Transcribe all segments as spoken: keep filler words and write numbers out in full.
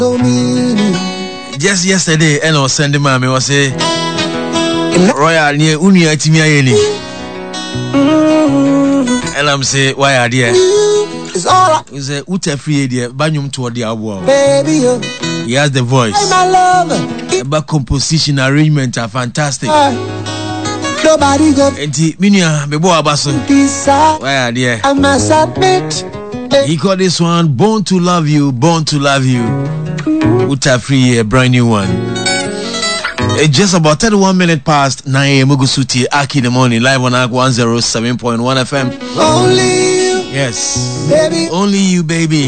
Just yesterday, and I was sending my was say Royal near Unia Timiani. And I'm say, why are there? It's all is a uta free idea, banyum toward the award. Baby, he has the voice. My love. But composition arrangement are fantastic. Nobody go. And Minia, Bebo Abason. Why are there? I must admit. He called this one Born to Love You, Born to Love You. Uta free, a brand new one. It's just about thirty-one minutes past nine a.m. Mugusuti, Aki in the morning, live on A Q one oh seven point one F M. Only you. Yes. Baby. Only you, baby.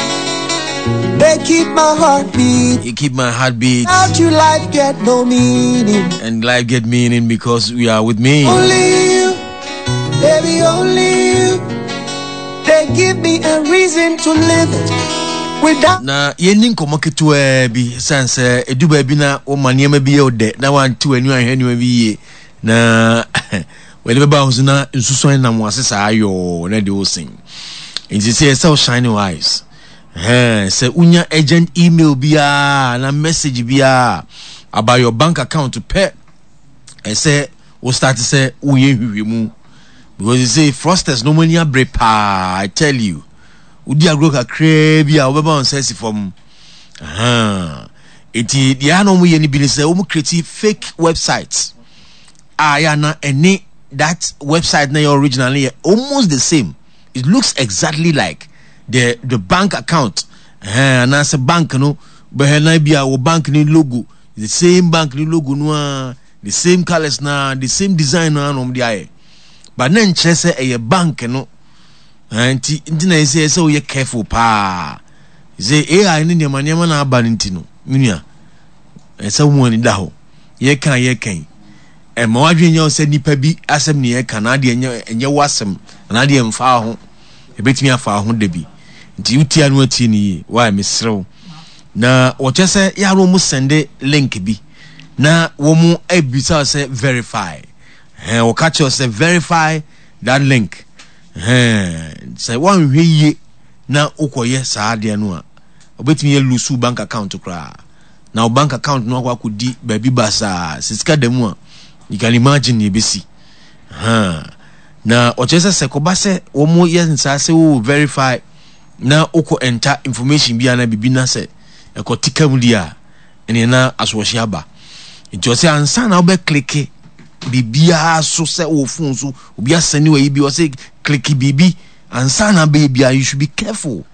They keep my heart beat. You keep my heart beat. Without you, life get no meaning. And life get meaning because we are with me. Only you, baby, only you. They give me a reason to live it. Without na yenin komoketo e bi sense eduba bi na o maniema bi e de na wan tu anu ahwenu bi ye na we le ba ho na nsusuan na mo asesa ayo na de o sin nti say so shine your eyes eh say unya agent email bia na message bia about your bank account to pay and say we start to say uye hwiwe mu because you say frosters no money break pa I tell you udi agro ka krebi a obeba on sense from aha eti dia no mu ye ni bi say o mu create fake websites ah ya na any that website na originally almost the same. It looks exactly like the the bank account eh na say bank no be na bia wo bank ni logo the same bank ni logo no the same colors na the same design na no dia but na nche say e bank no anti ndina say say we careful pa say A I ni nyama nyama na aba ntino menua esa wo ni da ho ye kan ye kan e ma wadwe nya say nipa bi asem ne ye kan na de enye enye wasem na de emfa ho e betimi afa ho da bi nti utia no ati ni why mesrew na wo che say ya ro mu sende link bi na wo mu ebisa say verify eh wo catch us say verify that link eh say one hweye na ukoye saa de no a obetimi ye lusu bank account kra na bank account no akwa kodi baby basa sisika demu a you can imagine ye besi ha na ochese se ko ba se wo mo ye nsa se wo verify na uko enter information bia na bibi na se e ko tikam dia ene na aswohye aba nti se ansa na obe click bibia so se wo phone so obi asani wa yibi o se click bibi ansa na baby you should be careful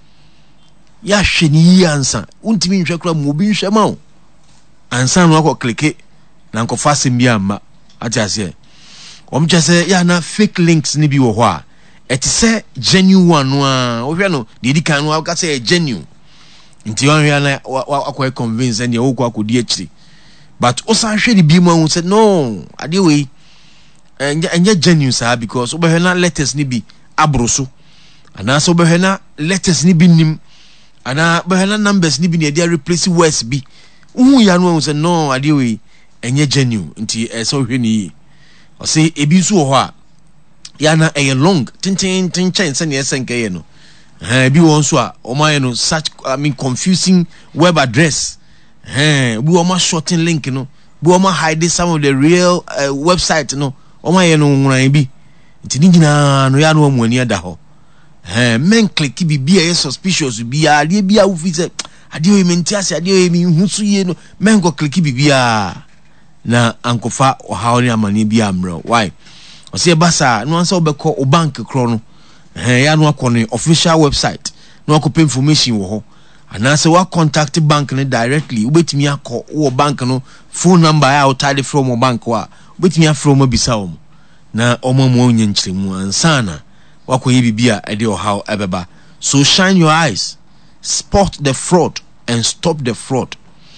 ya hweni ansa untimi nhwe kra mo bi nhwe ma o ansa na ko click na nko fase mbia ma ati ase om chese ya na fake links ni bi wo ho a eti se genuine one no a wo hwe no de di kan no aka se genuine nti won hwe na akwa convince and ye wo kwa akodi akiri but osan hwe di bi mu say no ade we enye enye genuine sa because wo be na letters ni bi abroso ana so be na letters ni bi nim ana be na numbers ni bi ne dey replace words bi uhu ya no say no ade we enye genuine nti e so hwe ni o say ebi so ho a ya na e long tintin tin chen se ne senke ye no eh bi won so a o ma ye no such I mean confusing web address eh bi o ma shorten link no bi o ma hide some of the real uh, website no o ma ye no nwran bi nti ni gina no ya no mu ani ada ho eh men click bi bi e suspicious bi ya de bi a wo fi se ade o menti ase ade o mi husu ye no men go click bi bi a na ankofa o hawni amani bi amro why o se basa no ansa obekọ o bank kro no eh ya no akọ official website no akọ information wo ho ana se wa contact bank no directly ubetimi akọ wo bank no phone number ya o tade from o bank wa ubetimi afro mo bisa wo na omo mo onye nkyiremu ansa na wakọ ye bibia e de o haw ebeba so shine your eyes, spot the fraud and stop the fraud.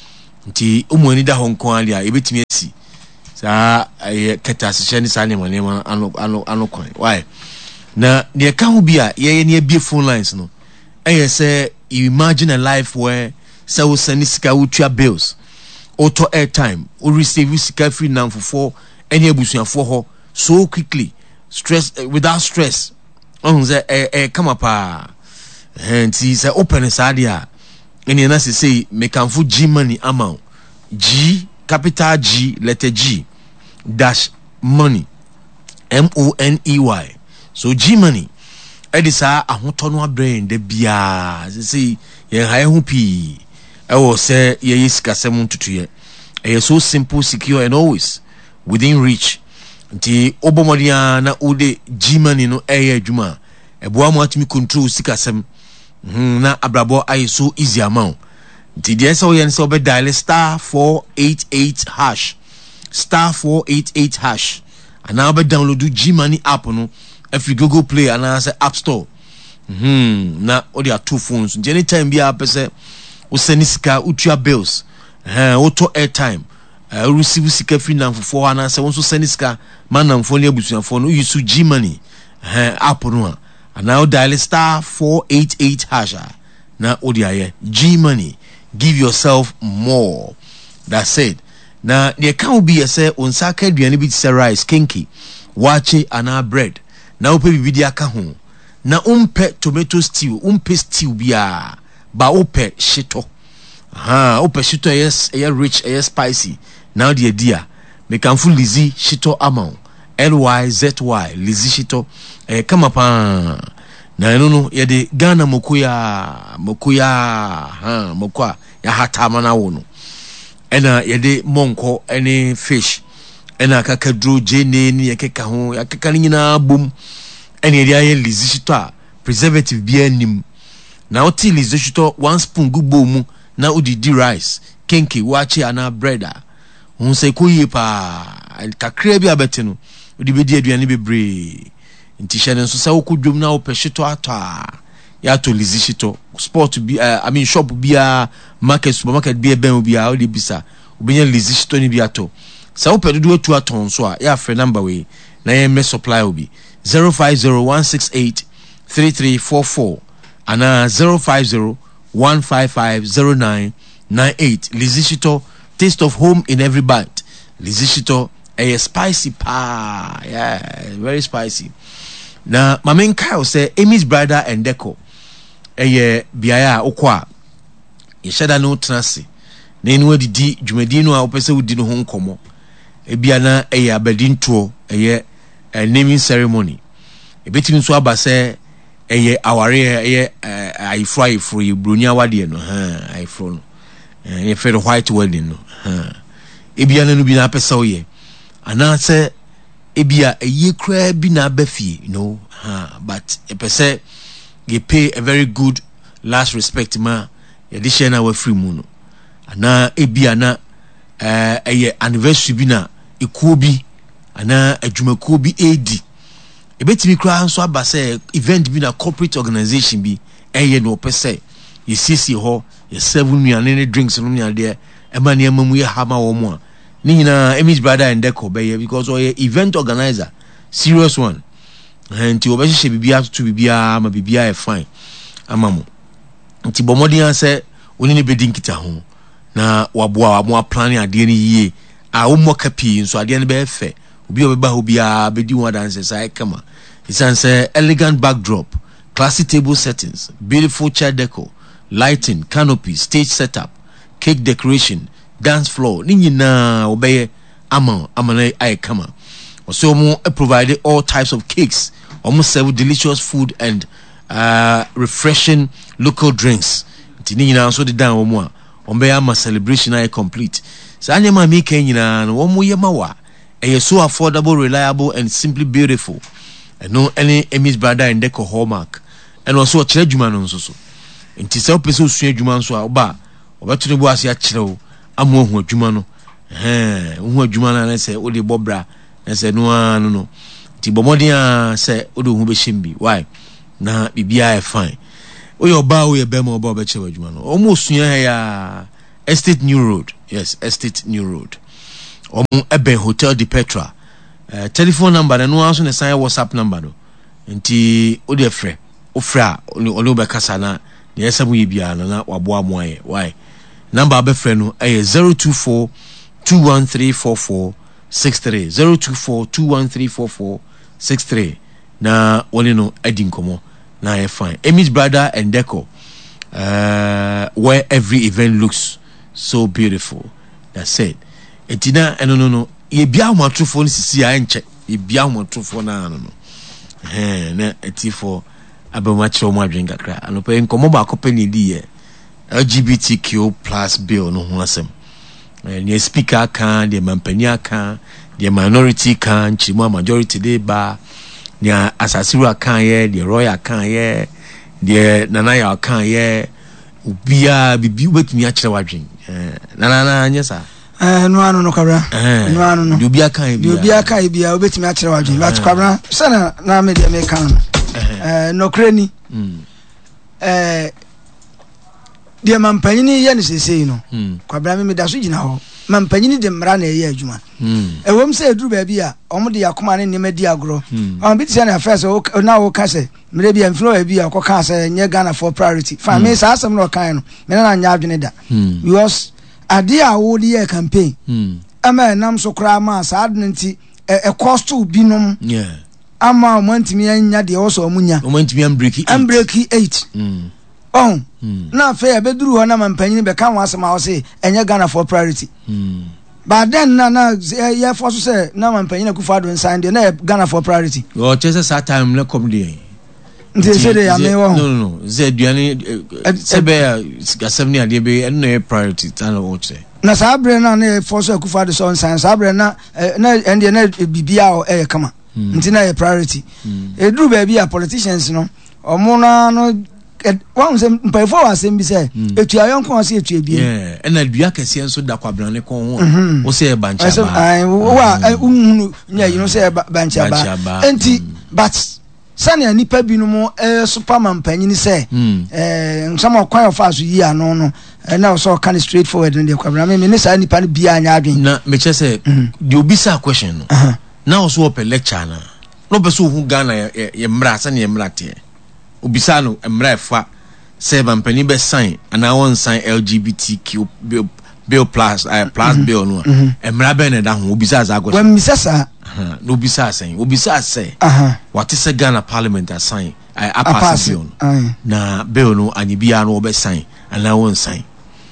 Nti umwani da Hong Kong ali a ebetimi asi sa keta se cheni sa ne manema ano ano ano kwan why na ne ka ho bia ye ne bia phone lines no eh say you imagine a life where say we send sika utua bills auto airtime or receive sika free now for four any abusuafo ho so quickly stress uh, without stress on say eh eh come up ah nti say open sa dia ene na se say mekanfo G money amount G capital G letter G dash money M O N E Y. So G money edisa ahoto no abrain de bia say ye haye hu pi e wo say ye yisikasem ntutuye e so simple, secure and always within reach. Nti obomodia na ode G money no eye adwuma e boa mo atimi control sikasem na abrabo aye so easy amount. Nti de say we say obe dial star four eight eight hash star four eight eight hash and now be download G money app no every Google Play and answer App Store. Hmm. Na all their two phones. Anytime be a person who send sika utua bills. Eh, auto airtime. Uh, receive sika free na for and answer also send sika man na phone abusuan phone use G money. Eh, app no. And now dial star four eight eight hash. Na all their G money. Give yourself more. That's it. Na there can be a say on saka duane bi say rice, kinky, wache and bread. Na upe bibidi aka ho na umpe tomato stew umpe stew bia ba upe shito aha upe shito yes yes rich yes spicy now the idea make am full Lizzy shito amount L Y Z Y Lizzy shito eh kama pa na no no ye de Ghana mokuya mokuya ha mokwa ya hatama na wo no ena ye de monko any fish ena kakadro jene ni yakeka ho yakeka nyina bom ene area ye Lizzy shito a preservative bia nim na oti Lizzy shito one spoon gubo mu na udidi rice kenke wachi ana bread a hun se koyie pa kakra bia bete no odi bedi aduane bebre nti hye nso se wokudwom na wo shito atwa ya to Lizzy shito sport bi uh, I mean shop bia market supermarket bia ben bia odi bisa obenya Lizzy shito ni bia to sa wo pedodo atu aton so a ya free number we na ye me supply obi zero five zero one six eight three three four four and uh, zero five zero one five five zero nine nine eight. Lizzy shito, taste of home in every bite. Lizzy shito, a spicy pa, yeah, very spicy. Now, my main Kyle say Amy's Brother and Deco, a ye biaya okwa. Ye shada no transi. Na enu di di jumedino a opese udi no hon komo. E biana a ye abedin tour, a ye a naming ceremony. E beti nso aba se a ye aware a ye I fry for you brunya wadi no ha I fro no. E fe white wedding no ha. E biana no bi na pese oye. Ana se e bia a ye kra bi na bafie, you know, ha, but e pese ye pay a very good last respect ma ye di share na we free mu no. Ana e bia na eh uh, anniversary bi na ekuo bi ana adwumakuo bi edi ebetimi kra nso aba say event bi na corporate organization bi eye no pese ye sisi ho ye seven nuane ne drinks no nya de e ma ne amamu ye hama wo mo a ni nyina Amy's Brother and Deco be ye because o ye event organizer serious one and ti obehye bibia to bibia ma bibia e fine amamu nti bomodi an say oni ne bedi nkita ho na waboa wa plan ade ne yie a wo mo kapi nso ade ne be fe obi obeba ho bia bedi one dance sai kama it's an elegant backdrop, classy table settings, beautiful chair decor, lighting, canopy, stage setup, cake decoration, dance floor. Ni nyina obeye ama amana ay kama. Also mo provided all types of cakes, almost serve delicious food and uh, refreshing local drinks. Ti ni nyina so de dan wo mo a ombe ama celebration ay complete. Sa anyama mi ken nyina no wo mo ye mawa. Eye so affordable, reliable and simply beautiful. And no any Amy's Brother and Deco hallmark. And also a chere djuma no so so. Nti se opese osua djuma nso a oba obeto ne bo ase a chere wo amo hu adwuma no. Eh, hu adwuma na se o de bobra na se no anu no. Nti bomodin a se o de hu be shimbi. Why? Na bibia e fine. Oye oba o ye be mo oba obe chere adwuma no. Omo osua ya Estate New Road. Yes, Estate New Road. Omo Eben Hotel de Petra. Uh, telephone number na no answer na sign WhatsApp number no. Nti o de frɛ o frɛ o no be kasa na na yesamu yibia na na waboa mo aye. Why? Number be frɛ no eh zero two four two one three four four six three zero two four two one three four four six three na woni no adi nkomo na ye fine. Amy's Brother and Deco uh, where every event looks so beautiful. That's it. Etina eno no no ye bia mo trofo sisi a enche ye bia mo trofo na no no eh na etifo abama chiro mo adwen kakra anope nkomo ba akopani di ye L G B T Q plus bill no ho asem eh ne speaker kan de mampania kan de minority kan chimo majority de ba ne asasiru kan ye de royal kan ye de nanaya kan ye ubia bibi wetumi a chire wadwen eh nanana anyesa eh no anu no kabra no anu no obi aka e bia obi aka e bia obetimi a kire wadwen but kabra sana na me de me kan eh no kreni eh de mampanyini ye ne sesei no kabra me me da so gina ho mampanyini de mra na ye adwuma e wom se eduru ba bia omo de yakoma ne nema di agro on bi tse na first na wo ka se mre bia mfino ba bia ko ka se nye Ghana for priority fa me sa asem no kan no me na nya adwene da because ade a wo de campaign mm ama nam so kra ma sa adnti e cost binom yeah ama o mantimi anya de wo so munya o mantimi am break am break eight mm oh na fe e beduru ho na mampanyini be kan wasema wo se enye Ghana for priority mm but then na na ye for so say na mampanyini ku fado nsan de na Ghana for priority o chese sa time na come dey nti se de ya me wo no no no ze duane se be gasem ni ade be en no priority tan o che na sabre na na for so akufa de so nsan sabre na na ende na bibia o e kama nti na e priority e duru ba bia politicians no omo na no wan se mpafo asem bi se etua yonko se etua bi eh na dua kese enso da kwabran ne kon ho o se e bancha ba ai wa unhunu nya yi no se bancha ba enti but sane nipa binom eh superman panyini se eh nsama kwan of aso yi ano no na so can straight forward in the kwabra me ne sa nipa bi anya adwen na me che se the obisa question no na also open lecture na no be so hu Ghana ye mra sane ye mra te obisa no mra fa se bampani be sign ana won sign L G B T Q bill, bill plus uh, plus mm-hmm. bill no mm-hmm. mra be na da ho obisa za question when misasa no obisa sign obisa say what is a Ghana parliament assign I pass bill na bill no anibia no be sign ana won sign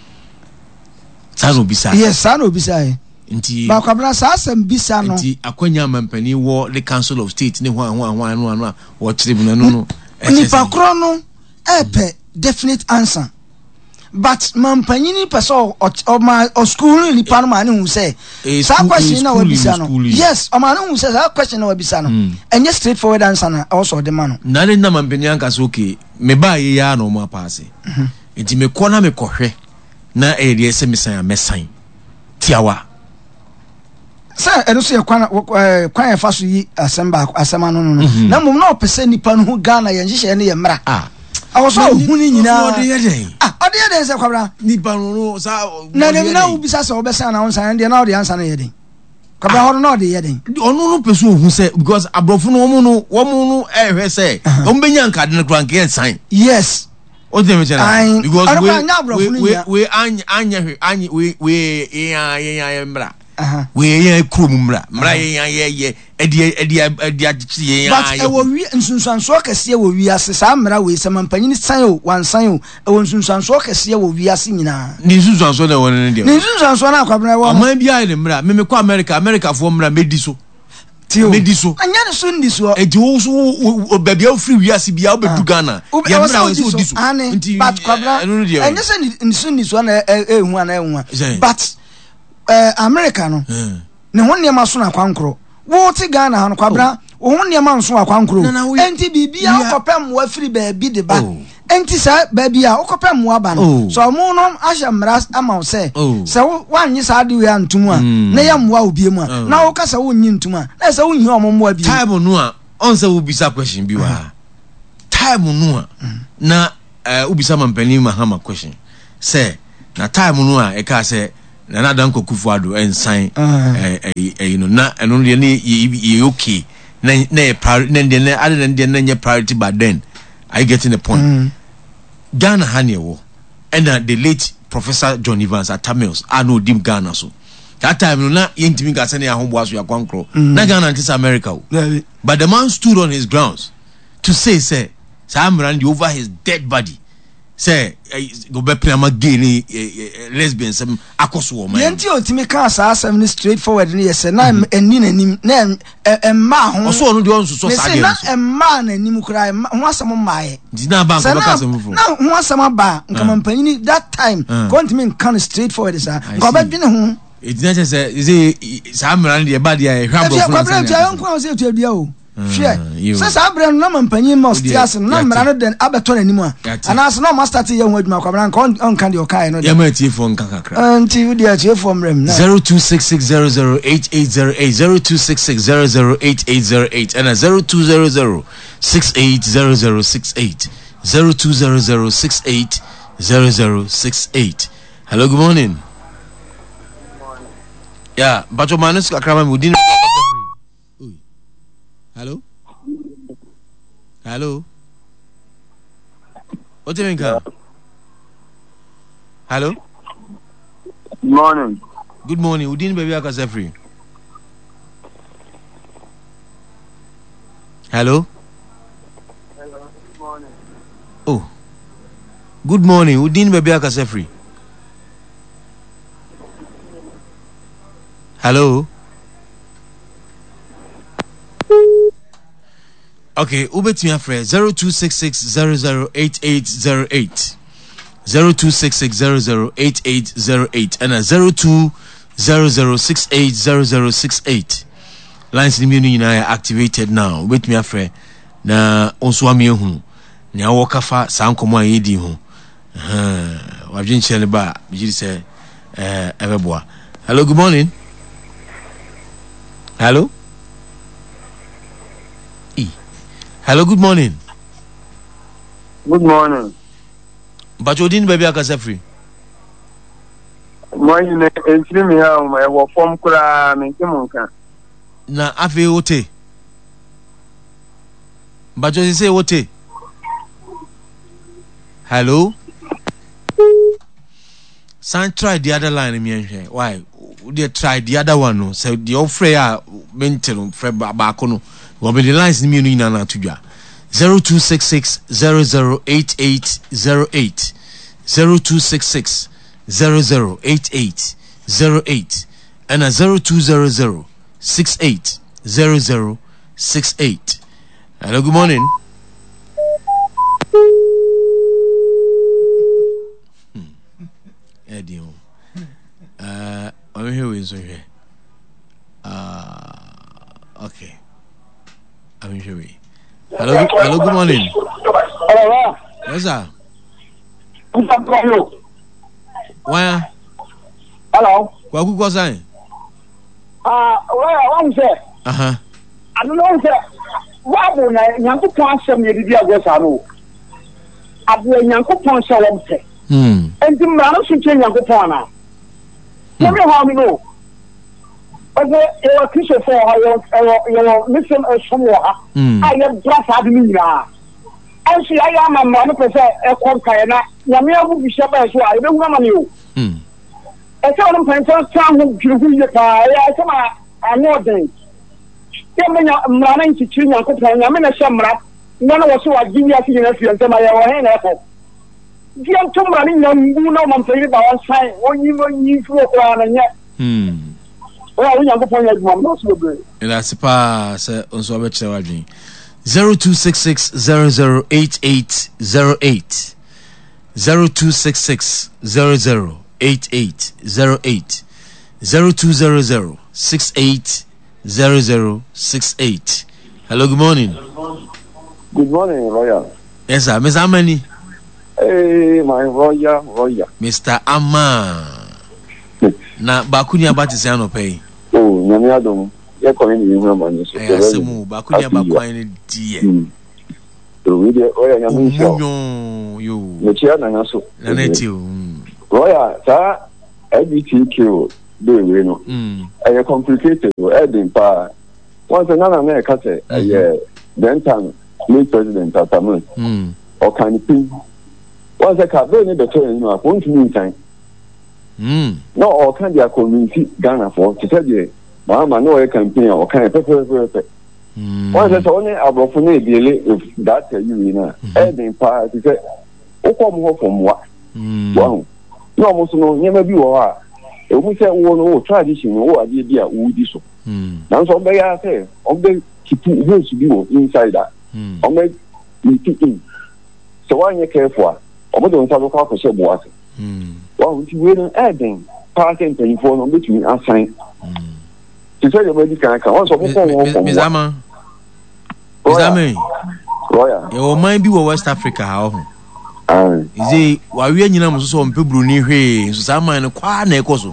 sano bisa yes sano bisa e nti ba kwabra sa asem bisa no nti akwanya mampani wo the council of state ne ho ho ho anu anu wo tribunal no no ni pa kro no epe definite answer but mampanyini person o ma o school ni pa no ma ne hu say sa question na wo bisa no yes o ma ne hu say sa question na wo bisa no enye straightforward answer na also the man na ne na mampani anka so okay me ba ye ya no ma pass nti me ko na me kohwe na e de ese misan mesan tiawa sa eno so ye kwan kwan fa so yi asemba asema no no na mum na opese nipa no Ghana ye nhye ne ye mra ah awoso ohuni nyina ode ye den ah ode ye den se kwabra nipa no sa na na na ubisa se obesa na wonsan de na ode ansa na ye den kwabra hono na ode ye den onu no peso ohun se because abrofo no omu no omu no ehwe se ombenya nka de no kranke en sign yes o de me chena because we we we anya anya anya we we ya ya mra aha we ya krom mra mra ya ya ye edi edi edi achi ya but e wo wi nsunsanso kase wo wi ase sa mra we se mampanyini san o wan san o e wo nsunsanso kase wo wi ase nyina ni nsunsanso na won ne de ni nsunsanso na akwabra wo man bia ne mra me me kwa America America fo mra mediso mediso anya ne so ndiso e di wo so baby o free wi ase bia o bedu Ghana ya mra wo so diso nti but kwabra anya se ni so ndiso na e hu ana e hu but eh America no ne ho ne ma so na kwankro wo ti Ghana ha no kwabra wo ho ne ma nso akwankro enti bibia okopem wa free baby de ba enti sa baby a okopem wa ba no so mo no ahya mra ama se se wanyi sa de we antum a na ya mwa obie mu a na wo ka se wo nyi ntum a na se wo nyi omo mwa bi time no a on se wo bisa question bi wa time no a na ubisa mampani mahama question se na time no a e ka se na na dan Kokufuado ensign eh eh you know na eno de ne ye okay na na priority na de na other than de na priority but then I getting the point mm. Ghana hane wo and uh, the late Professor John Evans at Tamils I know dim Ghana so that time na yentimi ga sene ahombo aso yakwankro na Ghana antis America wo but the man stood on his grounds to say say Sam Randy over his dead body say go be plama gay ni lesbian some akoso man yenti otimi kan sa asem ni straightforward ni yese na eni nanim na emma ho oso no de onso so sa de na emma nanim kura ho asem maaye dina ba ko ka asem fu na ho asem aba nka mampanyini that time continue kan straightforward sa ko ba dwene ho it didn't say is sa amran de ba de ya hwabo fu na sa ya nko o se tu bia o hwe se sa abran na mampanyin must tias na mra no den abeto nanim a ana so no master ti ye ho adwuma kwa bran on kan de o kai no ya ma ti fo nka kakra anti udi a ti fo mrem na zero two six six zero zero eight eight zero eight zero two six six zero zero eight eight zero eight and zero two zero zero six eight zero zero six eight zero two zero zero six eight zero zero six eight. Hello, good morning. Yeah, but your manus akrama mudin. Hello? Hello? What do you mean? Hello? Good morning. Good morning. Udin baby akasefri. Hello? Hello, good morning. Oh. Good morning. Udin baby akasefri. Hello? Okay, ubet me afre zero two six six zero zero eight eight zero eight zero two six six zero zero eight eight zero eight and a zero two zero zero six eight zero zero six eight. Lines in the are activated now. Wait me afre na onswami hu na wokafa sankomo ayedi hu uh wabjin chele ba biji say eh ebeboa. Hello, good morning. Hello? Hello, good morning. Good morning. But you didn't baby akasefri. Morning, entry me ha my wo form kura me kimunka. Na afi ote. But you say ote. Hello? San try the other line me here. Why? They try the other one no. So the offer ya mental frɛ baako no. Go be the lines me no na na tudwa. zero two six six zero zero eight eight zero eight zero two six six zero zero eight eight zero eight and a zero two zero zero six eight zero zero six eight. Hello, good morning. Hmm. Eddie. Uh, I'm here with you here. Uh, okay. I'm here. Hello, hello, good morning. Hello. Yes, sir. Hello. Why? Hello. Kwa kuko sign? Ah, where one say? Uh-huh. I don't know say. Wa bo na Nyankopon asem ye bibia go sa no. Abo Nyankopon se wo say. Hmm. Enti mra no so che Nyankopon na. Let me how me know. Okay, you are Christian for your your mission as somewhere. I am just having me now. And see, I am a man of a container. Yamia will be shut by so I don't know you. Hm. I saw them for some who drew the fire. I saw my another. Yamina running to China, Yamina Shamra. None of us who are giving us in a few and my own apple. Jam to running, you know, I'm saying about one sign, one even you for and yet. Hmm. Well, we are going to go to the That's pa se onso abeche wadwin. zero two six six zero zero eight eight zero eight zero two six six zero zero eight eight zero eight zero two zero zero six eight zero zero six eight. Hello, good morning. Good morning, Royal. Yes, sir. Mister Amani. Hey, my Royal, Royal. Mister Ama. Na bakuni abati se anopay. Oh, nyame adom. Ye komi ni hu amani so. Eh, asemu bakuni abakwan ni die. So we dey oya nyame so. Yo, yo. Me chia na ngaso. Na neti o. Royal, sa L G B T Q do we no. Mm. Eh complicated o, e din pa. Once na na e ka say, eh then time new president atamu. Mm. O kan pin. Once ka be ni beto ni no akon tumi ntan. Mm. No, or can be a community Ghana for to tell you, Mama, no, a campaign or can a pepper. Once that's only about for me, if that you know, adding part is Oko mo from wa. Wow. No mo so no nyema bi wo ha. E wo se wo no tradition wo ade bi a wo di so. Mm. Now so be ya say, on be keep rules bi wo inside that. Mm. On be meet in. So why you careful? On be don't talk about so bo ase. Mm. Wow, you we no adding part and pay for no between assign. Mm. To say the body can can also go from Miss Ama. Miss Ama. Roya. You mind be West Africa how? Ah. Is it wa we nyina mo so mpe bru ni hwe so sa man no kwa na ekoso.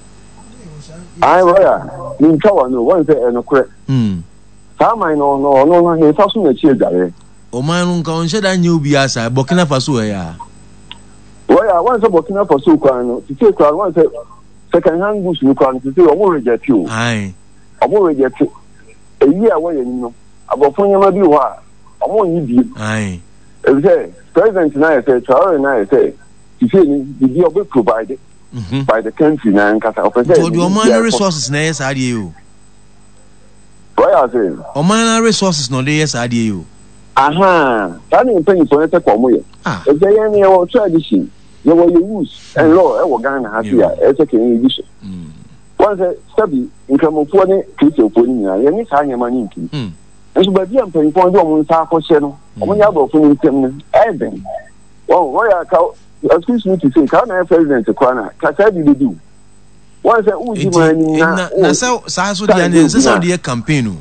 I Roya. Ni ntawa no one say no kre. Hmm. Sa man no no no he fa so na chi edare. O man no nka on sheda nya obi asa Burkina Faso ya. Roya one say Burkina Faso kwa no ti say kwa one say second hand goods no kwa no ti say o mo reject you. Ai. O mo reject. Eyi a wo ye ni no. Abofo nyama bi wo a o mo yi bi. Ai. E say President now say, Traore now say, you see, the deal will be provided mm-hmm. by the country now. And so the Oman resources na yes are you? What are you saying? Oman resources no they yes are you? Aha, that is paying for it. Ah, if they are your tradition, you will use and law. I will gain happy. It's a Canadian edition. Once a study income of forty, Christian Pony, you need to hang your money. And so, but the paying for the woman's half for channel. When you have a phone, Eben. Well, Royal Cow, excuse me to say, can I have President to Kwana? Can you do? Once a Uji man, so Sasso, the answers of the campaign.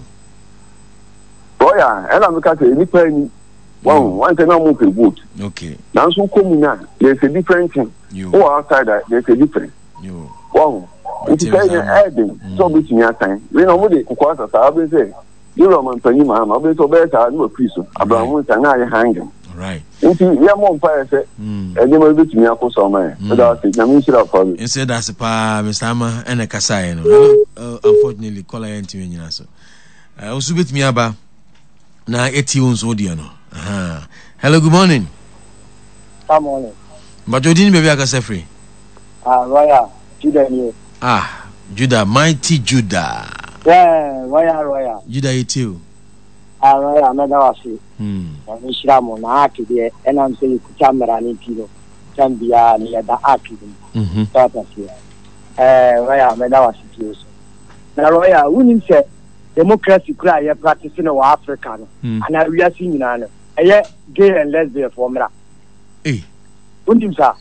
Royal, and I'm a any penny. Well, once a normal vote. Okay. Now, so come now, there's a different thing. You outside that, there's a different. You. Wow. It's a Eben, so between your time. We know what the Kukwasa, I will say. You Roman Penny, Mamma, but so better, I know a priest. Abraham and I hang him. Right. If you are more fire, and you will be to me for some man. Without it, I mean, should have followed. Instead, that's a pa, Miss Amma, and a Kasai. Unfortunately, call I enter in Yaso. I also bit me about now eighty ounce audiano. Hello, good morning. Good morning. But you didn't be a Casafree. Ah, Roya, Judah. Ah, Judah, mighty Judah. Yeah, Roya, Roya. Judah, you too. Ah, Roya, another was it. Hmm. And Shamo, Naki, there, and I'm saying, Camera and Pino, Zambia, near the Aki. Hm. That's here. Eh, Roya, another was it. Now, Roya, wouldn't say democracy cry, practicing in Africa, and I we are seeing an a gay and lesbian formula. Eh, wouldn't say.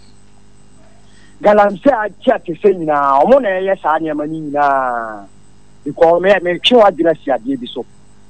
Galam say I chat to say now, I'm on a yes, I am a because me me sure I didn't see a deal so.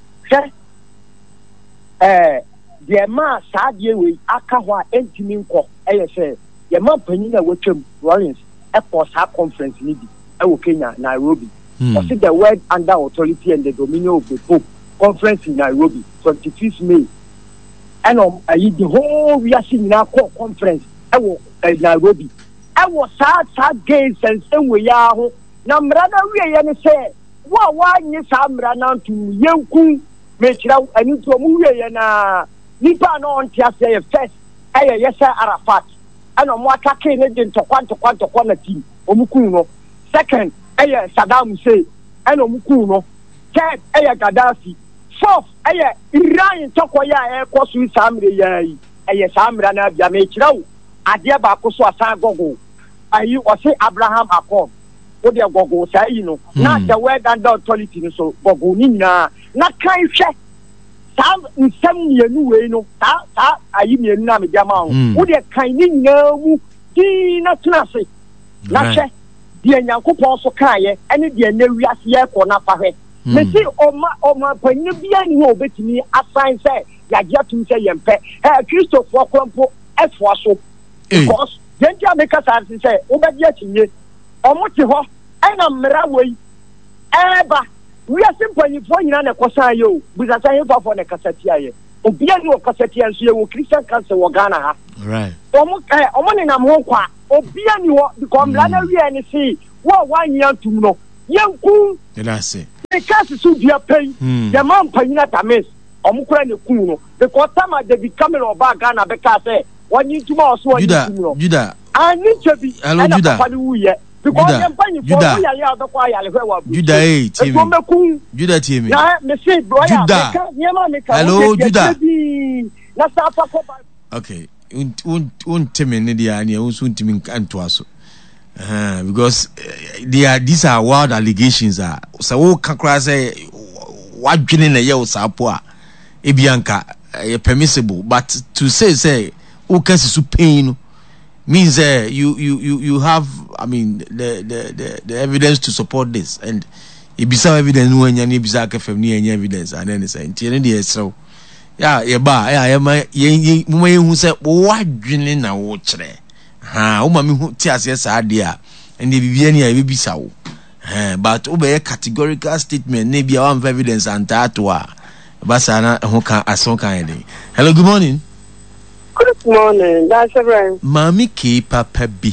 Eh, the man sad year with Akawa entering court. I say, the man penina with him Rollins Airport conference needy. I will Kenya, Nairobi. I see the word under authority and the dominion of the Pope conference in Nairobi, twenty-fifth May. And um, I the whole we are seeing now court conference. I will Nairobi. I was sad, sad gays and same way. Now, brother, we are say. Wa wa nye samra na ntu yenku mechira ani to mu ye na nipa na on tia say first aye yesa Arafat ana mo atake ne de ntokwa ntokwa ntokwa na team omukun no second aye Saddam Hussein ana omukun no third aye Gaddafi fourth aye Iran ntokwa ya e kosu samre ya yi aye samra na bia mechira wo ade ba ko so asan gogo ayi o say Abraham Accord. What they are go say, you know, not the word and the authority, so go na not kind check. Some in some year new way, no, that I mean, Nami Jamau, would they kind no, not nothing. Not check. The Yanko also cry, and the Neria here for Napahe. They say, oh, my, oh, my, when you be any more bet me, as I say, ya to say, and pay, eh, Christopher Crumpo, F was so. Because then you make us say, oh, but yet in it. Omuti ho ena mra wei eba we are simple you for nyina na kosan yo bisa san yo for na kasatia ye obia ni o kasatia nso ye wo Christian council wo Ghana ha right omu eh omu ni nam ho kwa obia ni wo because mra na wi ani si wo wan yan tum no yanku ela se the case so dia pay the man panyina tamis omu kura ne kun no because time they become no ba Ghana be ka say when you tuma oso when you Judah Judah ani chebi hello Judah because Judah, Judah, hey, T V. Judah, T V. Judah. Hello, Judah. Okay, won't tell me any idea and you also want to me canto uh, because uh, they are these are wild allegations are so what can cross say what dwene na ye osapo a ebianka uh, permissible but to say say o can su pain means uh, you, you you you have I mean the the the, the evidence to support this and ibisa evidence when you ibisa ka fam ni evidence and then say ntie ne dey so ya ye ba ya ye ma ye mu ma hu say wo adwene na wo kire ha wo ma me hu ti ase sa de a ende bibia ni a bibisa wo eh but wo be categorical statement na bia one evidence anta to a ba sa na ho kan aso kan ede. Hello, good morning. Good morning. That's right. Mami ke papa bi.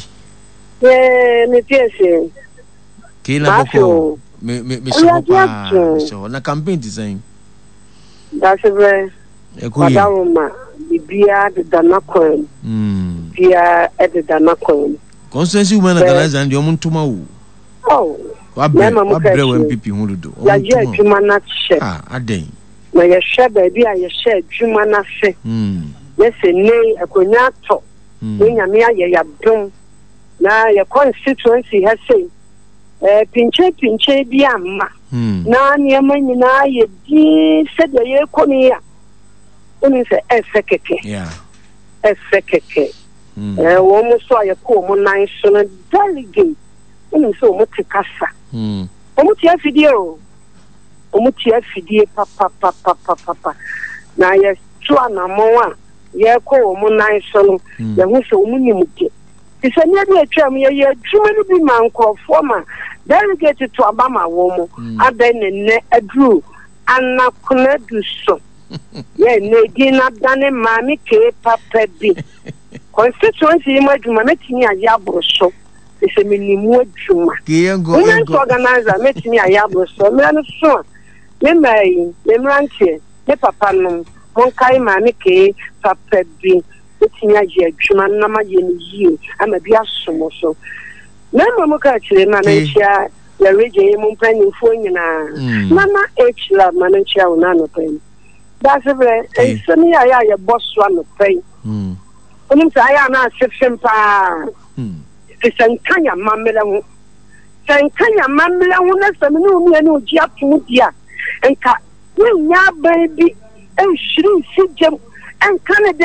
Yeah, me piese. Ke na boko. Me me me so pa. So na campaign design. That's right. Madama bibia de danakon. Mm. Bia e de danakon. Consensus woman organizer and your ntoma wo. Oh. Wa bre wa bre wa M P P hu do. Ya je adwuma na che. Ah, aden. Na ye hwe ba bia ye hwe adwuma na hwe. Mm. Yes, nay, a cognato. When I mean, ya dum. Now, your constituency has said, Pinche, Pinche, Biama. Now, near money, now, you said the year Conia. Only say, a secretary. Yeah. A secretary. Almost saw a common national delegate. Only so much casa. Omutia video. Omutia video, papa, papa, papa, papa. Now, yes, two and a more. Ye ko mo nan so no ye hu so mu nim ke isa ne bi atwam ye ye dwuma no bi man krofo ma delegate to abama wo mo adan ne ne adru anakona du so ye ne gina dane mami ke papa bi constituency ma dwuma metini ayabro so isa minimu adwuma ke yengo yengo organizer metini ayabro so me no so me mai me mrantie me papa no Monkai mami ke papa bi etinya je adwuma na ma ye ni yie ama bi asomo so na ma mo ka kire na na chia ya reje mo mpani fo nyina mama h lab ma na chia una no pen that's it e so ni ya ya boss one no pen mm onim sa ya na sefem pa mm se sankanya mamela hu sankanya mamela hu na so ni o mi ani o ji atu dia enka ni nya baby and shrin sijam and Canada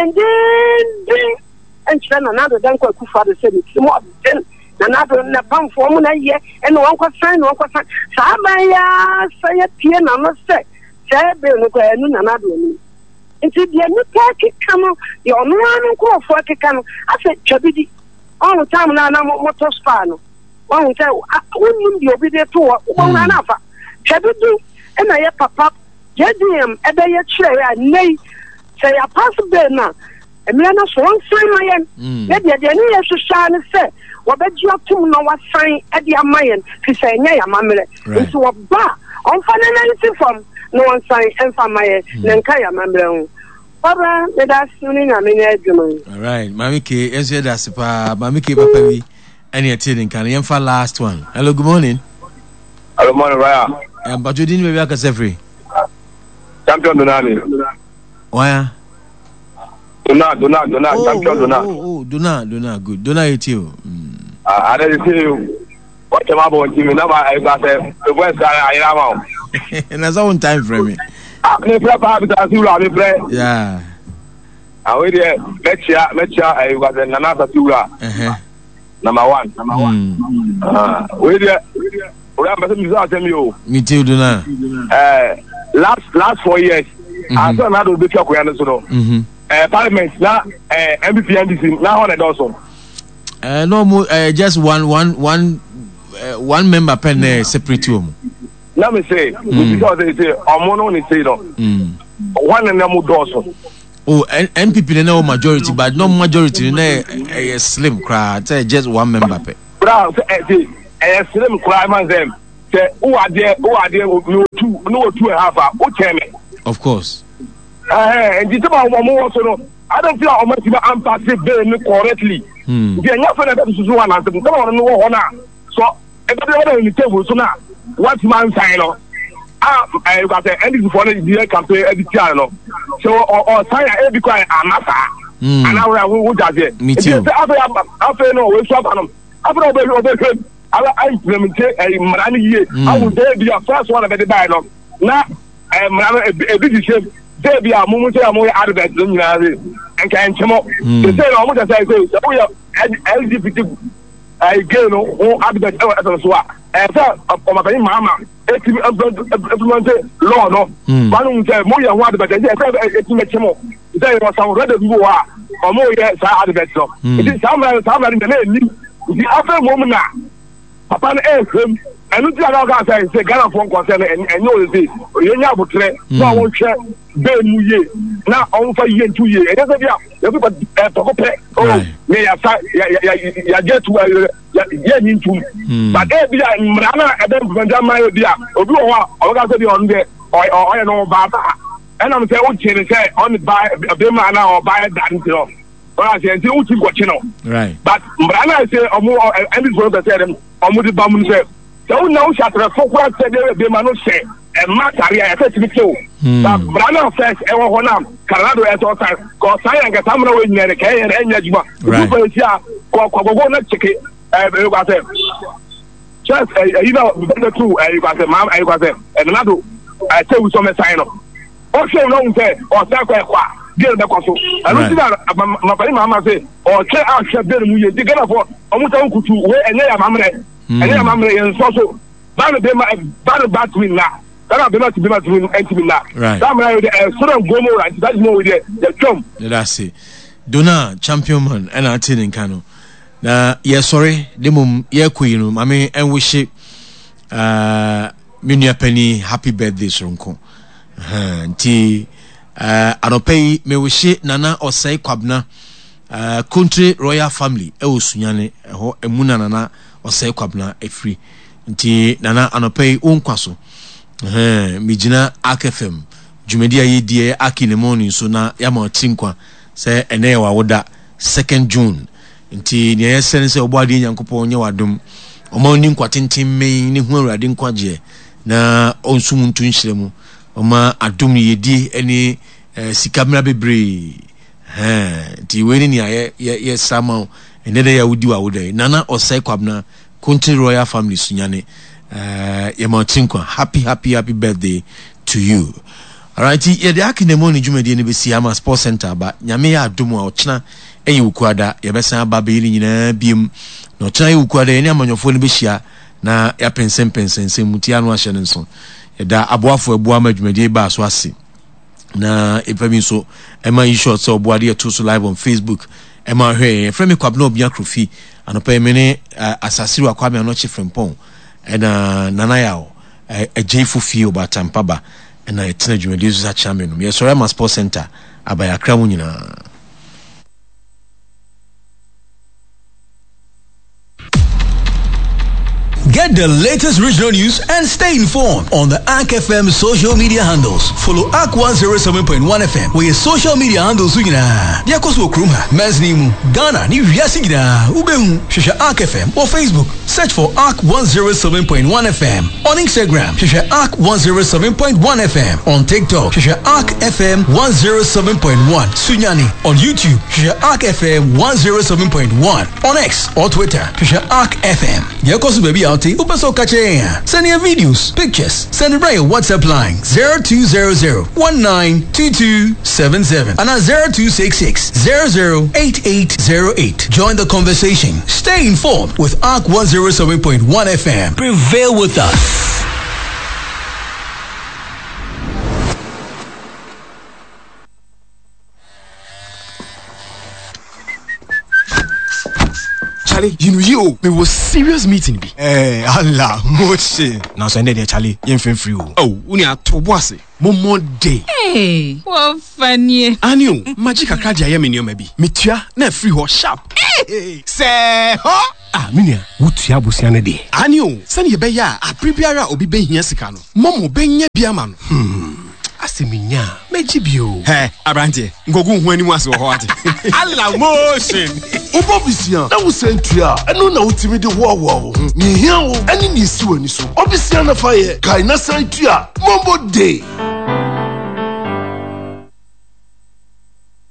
then and China another than quite father said it's more than another na pam form na ye and one kwa sign one kwa sign samaya say pie na no say say be no kwa enu na na do ni nti de ni ka kika the onu anu ko fo kika no ase twabidi on time na na motor spa no one say wonnim the obi de to wo na na fa twabidi e na ye papa J D M ebe ye chere ya nei say ya pass be na emia na so wan sign mayen ye de de ni ye hwehwa ne se wo be ji atum na wa sign e de amayen fi say nya ya mamre nso wo ba on fa na na nsi fam no wan sign en fa mayen na nka ya mamre hu baba me da suni na me nya adwuma. All right mami ke enso da sipa mami ke papa wi any attending can yen fa last one. Hello, good morning. Hello, morning Raya. Am bajodi ni be aka sefri Champion Donani. Why? Dona, Dona, Dona, oh, champion Dona. Oh, oh, Dona, Dona, good. Dona, you too. I didn't see you. What am I about to me? Now I got the West I am. And that's all time for me. I'm prepare to do la me play. Yeah. I wait there. Let's ya, let's ya. I got the Nanasa Tura. Uh-huh. Number one. Number one. Ah, wait there. We have some results tell you. Me too, Dona. Eh, last last four years. I saw another big talk we understood. Mhm. Uh, Parliament now, uh, M P P N D C now hundred also. Uh, no more. Uh, just one, one, one, uh, one member pen uh, separate room. Let me say mm. because they say Omono ni say no. One and them also. Oh, M P P they know majority, but no majority. They a slim crowd. Say just one member pen. Bro, say a slim crowd man them. Say who are there? Who are there? No two, no two and a half. Who tell me? Of course. Uh, and this about one more also. I don't feel how much I'm passing bill correctly. Hmm. The enough for that is one answer. Come on, no one. So everybody on the table. So now, what man sign on? Ah, I got the end for the campaign every channel. So or sign every kind of matter. and now who does it? Me too. After no, we swap on them. After over over I implement a Marani year. I would there be a first one of the dialogue. Now, I'm a big ship. There be a moment I'm more out of that and can come up. The same almost as I say, we are L G B T. I get no who out of that as well. And so, of my mama, implemented law, no. One say, more one, but it's much more. There was some rather more or more yes, out of that. It is somewhere, somewhere in the name. The other woman now. Papa and him, and look at our guys say Ghana phone concern and know this. You know, but no, I won't share. Ben Muye now on for year two years. Everybody talk pay. Oh, may I get to yeah, into but every Mrana and then Benjamin Dia, or do I got on there or I know about and I'm saying, oh, change on the buy a Bemana or buy a dance. I say, until you watch, you know. Right. But Mrana say, or more, and this was the said, or more the Bamun said. So now, shut up for what said they must say. And my career, I said to me, too. But Brana says, I want to Canada at all times. Because I am a summer in the K and Enjma. Right. Yeah, go not check it. You got them. Just, you know, the two, you got them, ma'am, you got them. And another, I tell you some sign up. Also, long say, or Sakwa. Get the console. I don't see that my mama say, or check out Chef Demuye, they get up for almost a good two, and they are mamma, and they are mamma, and so, Banner Banner Batwin now. That are not to be able to enter me now. Right. That sort of Gomo, right? That's more the jump. That's it. Dona champion man, and I tell in Kano. Na yes, sorry, the mum, yeah, queen, I mean, and wish it, uh, Minia Penny, happy birthday, Sonko. Tea. Uh, anopei me wishi nana osai kwabna uh, country royal family e osunyane ho emuna nana osai kwabna efri nti nana anopei onkwaso eh mijina A K F M jumedi ayi die akine morning so na ya ma tinkwa se ene wa woda second June nti ne yesen se oboade nyankopon nye wadom omo ni nkwatintin me ni hu awurade nkwaje na onsum ntu nhyiremu Oma adum yedi eni eh, sikamera bebre eh ti weni ni ye ye sama enede ya wudi wa wode nana osai kwabna country royal family sunyane eh ye matinkwa happy happy happy birthday to you. All right, ye de akine mo ni jumedi ni besi ama sports center ba nyame ya adum a ochina eyi ukuada ye besa aba be ni nyina biem no ochina eyi ukuada ye ni amanyofo ni behia na ya pensem pensem mutia no ahye nso da aboafo abu amadwumadi ba so ase na epami so ema yi short so oboade e to so live on Facebook ema hwe frame kwabna obia krofi anopa emene asasiru akwame anoche frempon ena nana yawo ejeifu fi obatampa ba ena etena dwumadi so sa champion no yesore ma sports center abaya kramu nyina. Get the latest regional news and stay informed on the A K F M social media handles. Follow A K one oh seven point one F M where your social media handles are. Diakoso Kruma, Mesnimu, Ghana, New Yasigida, Ubehu, Shisha A K F M or Facebook. Search for A K one oh seven point one F M. On Instagram, Shisha A K one oh seven point one F M. On TikTok, Shisha A K F M one oh seven point one. Sunyani. On YouTube, Shisha A K F M one oh seven point one. On X or Twitter, Shisha A K F M. Diakoso baby out. Upaso Kache. Send your videos, pictures. Send it by your WhatsApp line zero two zero zero one nine two two seven seven and at zero two six six zero zero eight eight zero eight. Join the conversation. Stay informed with A K one oh seven point one F M. Prevail with us. Charlie, you know you, me was serious meeting be. Eh, Allah, moche. Now so ended Charlie, you feel free. Oh, uni a to boise. Momo day. Hey, what funny. Anio, magic a kaja ya menio maybe. Mitua na free ho sharp. Hey, say ho. Ah, minia, wutua busiane de. Anio, send ye be ya, a prebiara obi be hia sika no. Momo be nya biama no. Hmm. Aseminya, mejibio. Hey, Abrante, ngogu hu ani mu ase ho ate. Allah motion. Obobisia, na wo sentua, eno na utimi de wo wo wo. Ni hia wo, ani ni si wani so. Obisia na fa ye, kai na sentua, mombo day.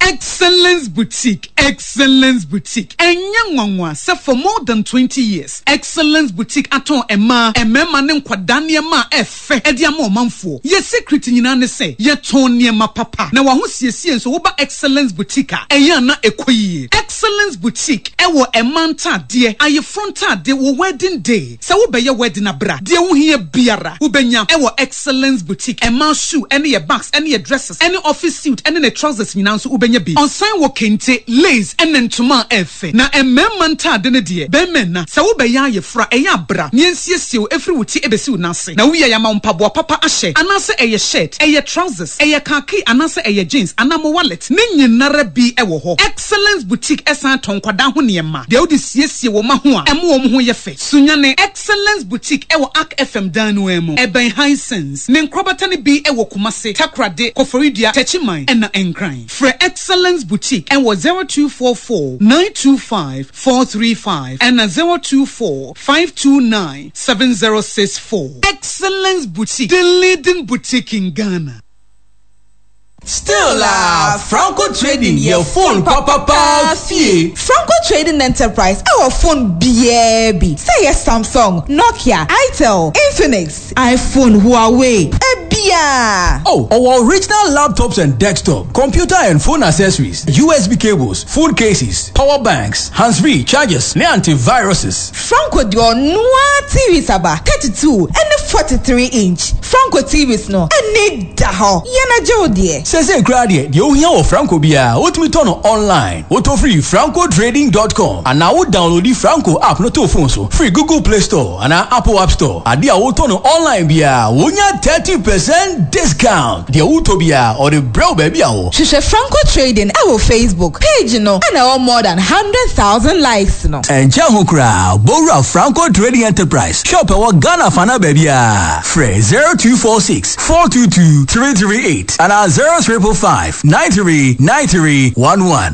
Excellence Boutique, Excellence Boutique. Enya nwanwa se for more than twenty years. Excellence Boutique aton ema, emema ne nkwadane ema efe. Edi ama omanfo. Ye secret nyina ne se, ye ton niema papa. Na wa ho siesie nso wo ba Excellence Boutique a, eya na ekoyie. Excellence Boutique, ewo emanta de, aye fronta de wo wedding day. Se wo be ye wedding abra. De wo hie biara. Wo benya ewo Excellence Boutique. Ema shoe, any your bags, any your dresses, any office suit, any the trousers nyina nso wo benya bi. Onsan wo kente, lace, ene ntoma efe. Na emema nta de ne de, be men na. Se wo be ya ye fra, eya abra. Niensiesie wo efri wuti ebesi wo nase. Na wo ye ya ma mpabo papa ahye. Anase eye shirt, eye trousers, eye khaki, anase eye jeans, anamo wallet. Ne nyinara bi ewo ho. Excellence Boutique esan ton kwada ho niema. De wo de siesie wo ma ho a, emo wo ho ye fe. Sunyane Excellence Boutique ewo Arc F M danu emu. Eben Hisense. Ne nkrobata ne bi ewo Kumase, Takrade, Koforidia, Techiman, ena enkran. Fre Excellence Boutique ewo zero two four four nine two five four three five and zero two four five two nine seven zero six four. Excellence Boutique, the leading boutique in Ghana. Still uh, Franco Trading, your phone papa pa fee. Franco Trading Enterprise, our phone B A B. Say yes, Samsung, Nokia, Itel, Infinix, iPhone, Huawei, Ebia. Oh, our original laptops and desktop, computer and phone accessories, U S B cables, phone cases, power banks, hands-free chargers, ne antiviruses. Franco your new T V saba thirty-two and forty-three inch. Franco T Vs no, and need daho. Yana Jodie. Sese krade de ohia wo Franco bia otumi to no online auto free franco trading dot com and now download the Franco app no to phone so free Google Play Store and Apple App Store ade a wo to no online bia wonya thirty percent discount de auto bia or the brow baby a wo Shisha Franco Trading our Facebook page no and our more than one hundred thousand likes no and jaho kra Bora Franco Trading Enterprise shop our Ghana fana baby a free zero two four six four two two three three eight and our zero triple five nine three nine three one one.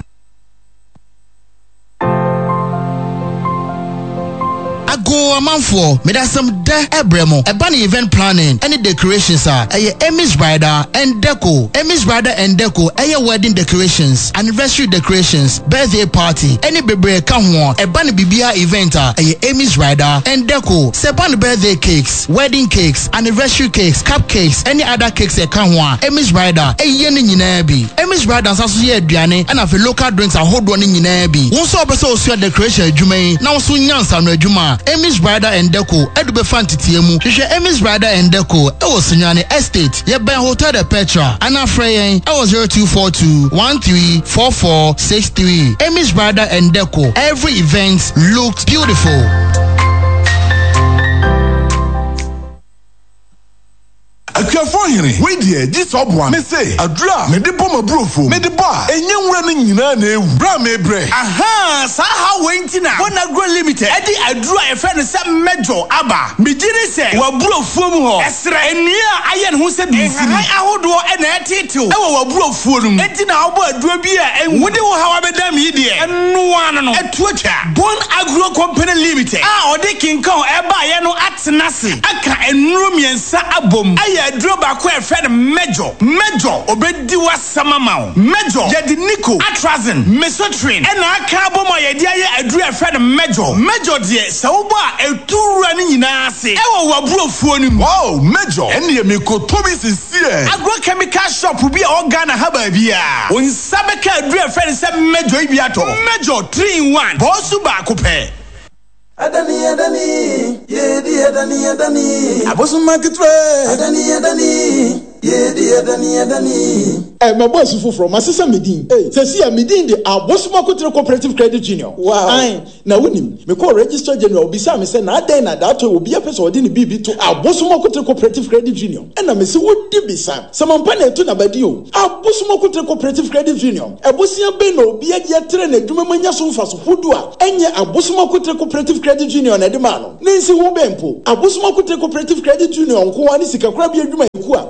Go amanfo me da some de ebremo eba na event planning any decorations are eye Emmy's Bridal and Deco Emmy's Bridal and Deco eye wedding decorations anniversary decorations birthday party any bebre ka ho eba na bibia event are eye Emmy's Bridal and Deco sepan birthday cakes wedding cakes anniversary cakes cupcakes any other cakes e ka ho Emmy's Bridal eye ne nyina bi Emmy's Bridal saso ye aduane and afi local drinks ahodo ne nyina bi won so obese osu decoration adwuma na won so nyansa no adwuma Emmy's Bridal and Deco edube fantitiemu hwehwe Emmy's Bridal and Deco e wo Sunyane Estate ye ben Hotel de Petra ana freyen e wo zero two four two one three four four six three. Emmy's Bridal and Deco, every event looks beautiful. Akafo hene we die this obwan me say adura me de bom abrofo me de ba enye nwura no nyina na ewu bra me bre aha sa ha wenti na bona grow limited e di adura e fe no se mejo aba me giri se wa brofo mu ho esra enia aye ne ho se bi si ni ahodo e na etitiu e wa brofo no enti na obo adura bi a wode wo ha wa beda me die eno ano no etuatwa Bon Agro Company Limited ah ode kinkan e ba ye no atenase aka enuro miensa abom aye aduro ba ko e fe no mejo mejo obedi wasama ma mejo yedi nico atrazin mesotrin e na aka abom yedi aye aduro e fe no mejo mejo de se wo ba etuura ni nyina ase e wo waburofuo ni wow mejo ene me ko tobi sisie agrochemical shop bi e organ ha ba bia onsabe ka aduro e fe no se mejo ibia to mejo three in one bosu ba ko pe Adani Adani Yedi Adani Adani Abosu Marketre Adani Adani Yedi Adani Adani Eh my boy Sufu from Masisa Medin eh say see Medin the Abosu Marketre Cooperative Credit Union wow ai na wonim me call register general obi say me say na den na that obi a person odi ni bibi to Abosu Marketre Cooperative Credit Union and na me say wodi bisa some mpana etu na badi o Abosu Marketre Cooperative Credit Union Abosu be no obi agia tre na adwuma manya so mfa so fodu a enye Abosu Marketre Cooperative Credit Union na de ma no nensi wo bempo Abosu Marketre Cooperative Credit Union ko ani sika kura bi adwuma ku a abeyi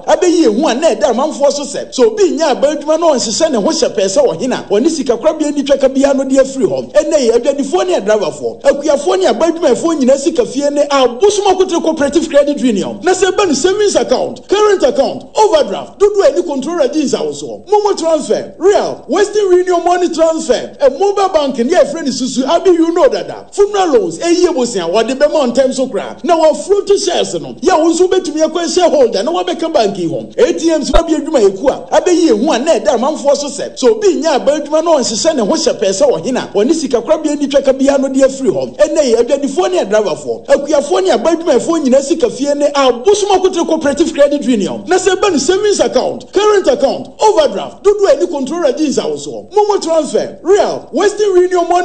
ye hu an na da manfo so se so bi nya abadwuma no nsese ne ho hyepɛ sɛ ɔhena oni sika krabia ni twaka bia no de afiri hɔ ene adwadifo ne driverfo akuafo ne abadwumafo nyina sika fie ne abosoma kotre cooperative credit union na se ba no savings account current account overdraft dodo any controller jeans awoso momo transfer real western union money transfer a mobile bank ne afre ne susu abi you know dada funeral loans eye bosia wode be mon time so kra na wa float shares no ya wo nso betumi akwa shareholder na wa beka bank ho A T Ms ba bi adwuma eku a abeyi ehu a na da manfo so se so bi nya abadwuma no nsese ne ho hyepɛ sɛ ɔhena oni sika krabia ni twaka bia no de afiri hɔ ene adwadifo ne driverfo akuafo ne abadwumafo nyina sika fie ne abosoma kotre cooperative credit union na se ba no savings account current account overdraft dodo any controller jeans awoso momo transfer real western union money